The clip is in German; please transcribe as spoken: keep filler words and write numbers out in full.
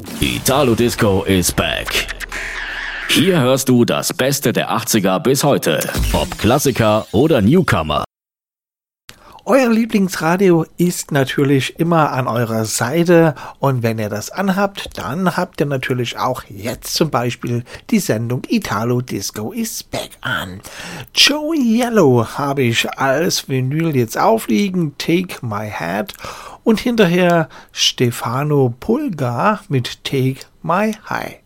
Italo Disco is back. Hier hörst du das Beste der achtziger bis heute. Ob Klassiker oder Newcomer. Euer Lieblingsradio ist natürlich immer an eurer Seite und wenn ihr das anhabt, dann habt ihr natürlich auch jetzt zum Beispiel die Sendung Italo Disco is back an. Joey Yellow habe ich als Vinyl jetzt aufliegen, Take My Hat, und hinterher Stefano Pulga mit Take My High.